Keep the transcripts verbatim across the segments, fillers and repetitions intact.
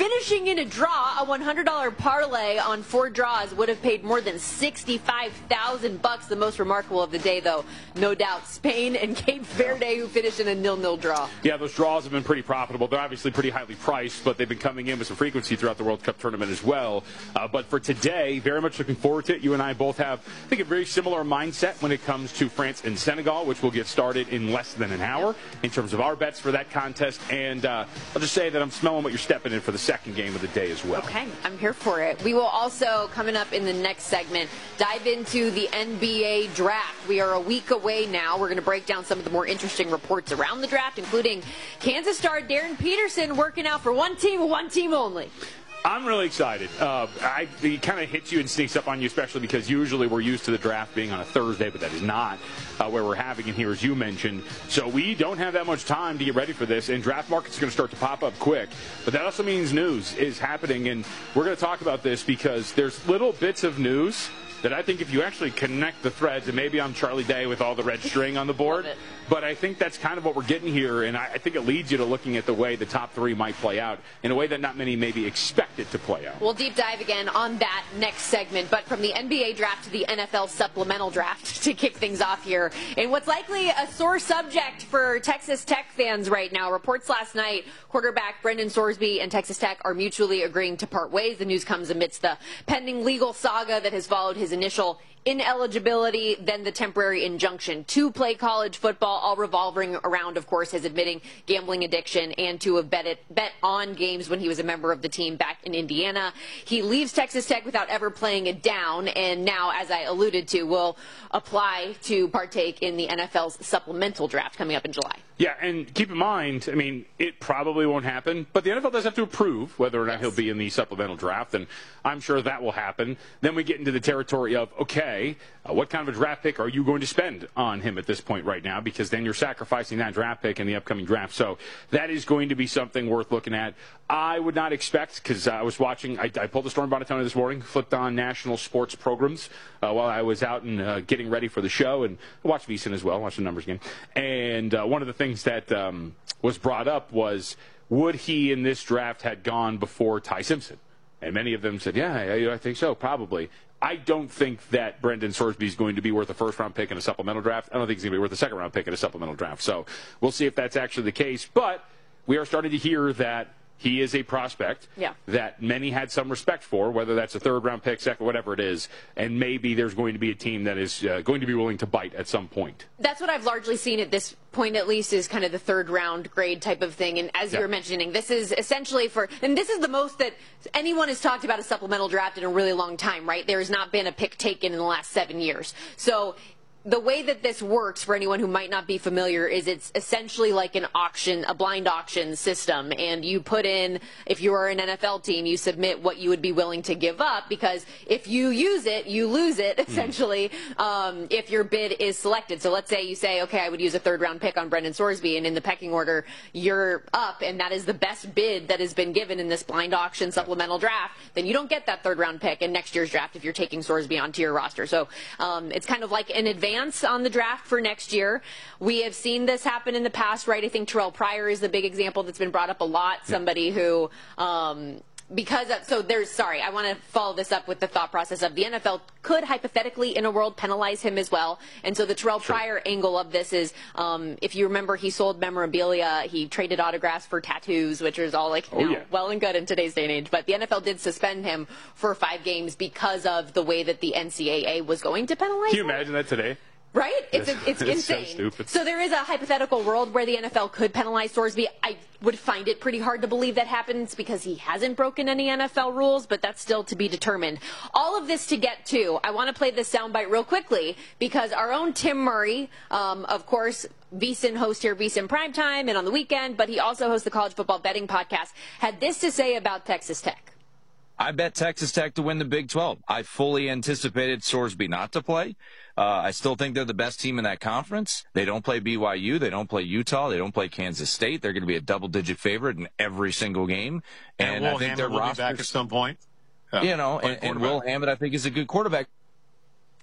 finishing in a draw. A one hundred dollar parlay on four draws would have paid more than sixty-five thousand bucks. The most remarkable of the day, though, no doubt, Spain and Cape Verde, who finished in a nil-nil draw. Yeah, those draws have been pretty profitable. They're obviously pretty highly priced, but they've been coming in with some frequency throughout the World Cup tournament as well. Uh, but for today, very much looking forward to it. You and I both have, I think, a very similar mindset when it comes to France and Senegal, which will get started in less than an hour in terms of our bets for that contest. And uh, I'll just say that I'm smelling what you're stepping in for the second game of the day as well. Okay, I'm here for it. We will also, coming up in the next segment, dive into the N B A draft. We are a week away now. We're going to break down some of the more interesting reports around the draft, including Kansas star Darren Peterson working out for one team, one team only. I'm really excited. Uh, I, it kind of hits you and sneaks up on you, especially because usually we're used to the draft being on a Thursday, but that is not uh, where we're having it here, as you mentioned. So we don't have that much time to get ready for this, and draft market's going to start to pop up quick. But that also means news is happening, and we're going to talk about this because there's little bits of news that I think if you actually connect the threads, and maybe I'm Charlie Day with all the red string on the board, but I think that's kind of what we're getting here, and I, I think it leads you to looking at the way the top three might play out in a way that not many maybe expect it to play out. We'll deep dive again on that next segment, but from the N B A draft to the N F L supplemental draft to kick things off here, and what's likely a sore subject for Texas Tech fans right now. Reports last night, quarterback Brendan Sorsby and Texas Tech are mutually agreeing to part ways. The news comes amidst the pending legal saga that has followed his initial ineligibility, then the temporary injunction to play college football, all revolving around, of course, his admitting gambling addiction and to have bet, it, bet on games when he was a member of the team back in Indiana. He leaves Texas Tech without ever playing it down, and now, as I alluded to, will apply to partake in the N F L's supplemental draft coming up in July. Yeah, and keep in mind, I mean, it probably won't happen, but the N F L does have to approve whether or not yes. he'll be in the supplemental draft, and I'm sure that will happen. Then we get into the territory of, okay, uh, what kind of a draft pick are you going to spend on him at this point right now? Because then you're sacrificing that draft pick in the upcoming draft. So that is going to be something worth looking at. I would not expect, because I was watching, I, I pulled the Storm Bonatoni this morning, flipped on national sports programs uh, while I was out and uh, getting ready for the show, and I watched VSiN as well, watched the numbers game. And uh, one of the things that um, was brought up was, would he in this draft had gone before Ty Simpson? And many of them said, yeah, I, I think so, probably. I don't think that Brendan Sorsby is going to be worth a first-round pick in a supplemental draft. I don't think he's going to be worth a second-round pick in a supplemental draft. So we'll see if that's actually the case. But we are starting to hear that he is a prospect yeah. that many had some respect for, whether that's a third-round pick, second, whatever it is, and maybe there's going to be a team that is uh, going to be willing to bite at some point. That's what I've largely seen at this point, at least, is kind of the third-round grade type of thing. And as yeah. you were mentioning, this is essentially for – and this is the most that anyone has talked about a supplemental draft in a really long time, right? There has not been a pick taken in the last seven years. So – the way that this works, for anyone who might not be familiar, is it's essentially like an auction, a blind auction system. And you put in, if you are an N F L team, you submit what you would be willing to give up, because if you use it, you lose it, essentially, mm. um, if your bid is selected. So let's say you say, okay, I would use a third-round pick on Brendan Sorsby, and in the pecking order, you're up, and that is the best bid that has been given in this blind auction supplemental draft, then you don't get that third-round pick in next year's draft if you're taking Sorsby onto your roster. So um, it's kind of like an advance on the draft for next year. We have seen this happen in the past, right? I think Terrell Pryor is the big example that's been brought up a lot. Somebody who, um, because of, so there's, sorry, I want to follow this up with the thought process of the N F L could hypothetically in a world penalize him as well. And so the Terrell sure. Pryor angle of this is, um, if you remember, he sold memorabilia, he traded autographs for tattoos, which is all like, you oh, know, yeah. well and good in today's day and age. But the N F L did suspend him for five games because of the way that the N C double A was going to penalize Can you him. imagine that today? Right? It's, a, it's, it's insane. So stupid. So there is a hypothetical world where the N F L could penalize Sorsby. I would find it pretty hard to believe that happens because he hasn't broken any N F L rules, but that's still to be determined. All of this to get to, I want to play this soundbite real quickly because our own Tim Murray, um, of course, VSiN host here, VSiN Primetime, and on the weekend, but he also hosts the College Football Betting Podcast, had this to say about Texas Tech. I bet Texas Tech to win the Big twelve. I fully anticipated Sorsby not to play. Uh, I still think they're the best team in that conference. They don't play B Y U. They don't play Utah. They don't play Kansas State. They're going to be a double-digit favorite in every single game. And, and Will I think Hammond will be back at some point. Yeah, you know, and, and Will Hammond, I think, is a good quarterback.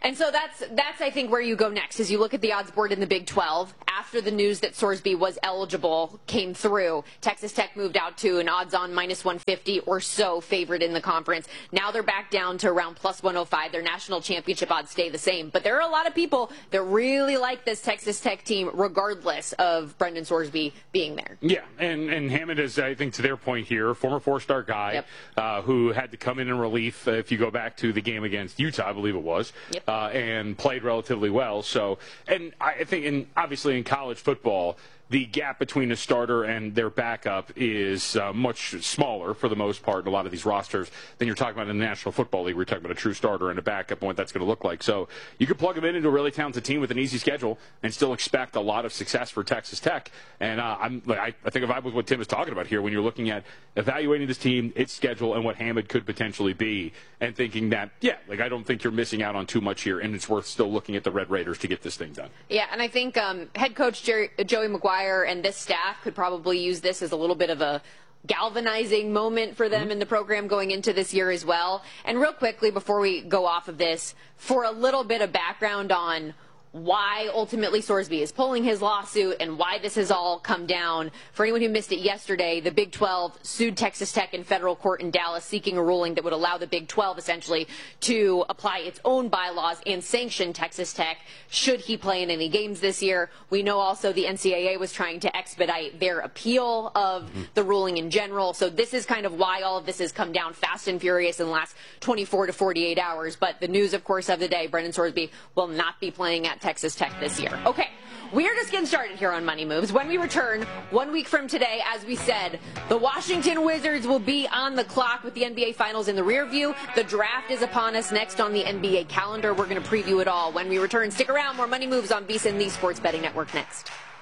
And so that's, that's I think, where you go next, is you look at the odds board in the Big twelve. After the news that Sorsby was eligible came through, Texas Tech moved out to an odds-on minus one fifty or so favorite in the conference. Now they're back down to around plus one oh five. Their national championship odds stay the same. But there are a lot of people that really like this Texas Tech team, regardless of Brendan Sorsby being there. Yeah, and, and Hammond is, I think, to their point here, former four-star guy yep. uh, who had to come in in relief, uh, if you go back to the game against Utah, I believe it was, yep. uh, and played relatively well. So, and I think, in, obviously in college football, the gap between a starter and their backup is uh, much smaller for the most part in a lot of these rosters than you're talking about in the National Football League. We're talking about a true starter and a backup and what that's going to look like. So you could plug them in into a really talented team with an easy schedule and still expect a lot of success for Texas Tech. And uh, I'm, I, I think if I was what Tim is talking about here, when you're looking at evaluating this team, its schedule, and what Hammond could potentially be, and thinking that, yeah, like I don't think you're missing out on too much here, and it's worth still looking at the Red Raiders to get this thing done. Yeah, and I think um, head coach Jerry, Joey Maguire and this staff could probably use this as a little bit of a galvanizing moment for them mm-hmm. in the program going into this year as well. And real quickly, before we go off of this, for a little bit of background on why ultimately Sorsby is pulling his lawsuit and why this has all come down. For anyone who missed it yesterday, the Big twelve sued Texas Tech in federal court in Dallas, seeking a ruling that would allow the Big twelve essentially to apply its own bylaws and sanction Texas Tech should he play in any games this year. We know also the N C double A was trying to expedite their appeal of the ruling in general. So this is kind of why all of this has come down fast and furious in the last twenty-four to forty-eight hours. But the news, of course, of the day, Brendan Sorsby will not be playing at Texas Tech this year. Okay, we are just getting started here on Money Moves. When we return, one week from today, as we said, the Washington Wizards will be on the clock with the N B A Finals in the rear view. The draft is upon us next on the N B A calendar. We're going to preview it all when we return. Stick around. More Money Moves on VSiN, the Sports Betting Network, next.